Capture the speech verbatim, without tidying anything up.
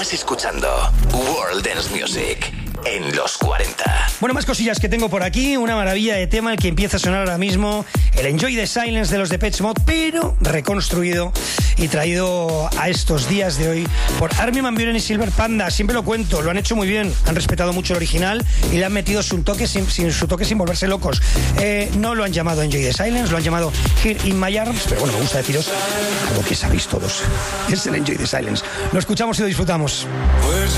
Estás escuchando World Dance Music en los cuarenta. Bueno, más cosillas que tengo por aquí. Una maravilla de tema, el que empieza a sonar ahora mismo. El Enjoy the Silence de los Depeche Mode, pero reconstruido y traído a estos días de hoy por Armin van Buuren y Silver Panda. Siempre lo cuento, lo han hecho muy bien. Han respetado mucho el original y le han metido su toque sin, sin, su toque sin volverse locos. Eh, no lo han llamado Enjoy the Silence, lo han llamado Here in My Arms, pero bueno, me gusta deciros algo que sabéis todos. Es el Enjoy the Silence. Lo escuchamos y lo disfrutamos.